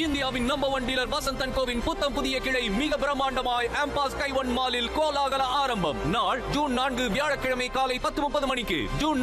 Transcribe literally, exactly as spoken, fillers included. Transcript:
இந்தியாவின் number one dealer Vasanth and CoWIN புத்தம் புதிய கிளை மிக பிரம்மாண்டமாய் ஆம்பாஸ் கைவன் மாலில் கோலாகல ஆரம்பம். நாள் ஜூன் நான்கு வியாழக்கிழமை காலை பத்து முப்பது மணிக்கு. ஜூன்